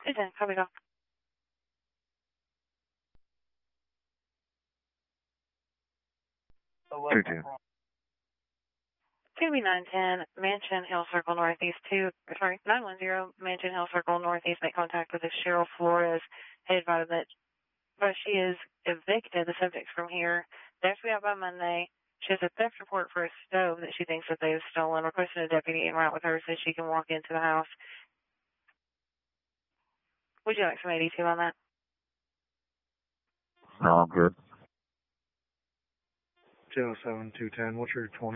It's in. Copy, doc. 2-2. It's going to be 910 Mansion Hill Circle Northeast 910 Mansion Hill Circle Northeast. Make contact with Cheryl Flores. Head advisement. But she is evicted, the subjects from here. They have to be out by Monday. She has a theft report for a stove that she thinks that they've stolen. Requesting a deputy en route with her so she can walk into the house. Would you like some AD2 on that? No, I'm good. 07-210, what's your 20?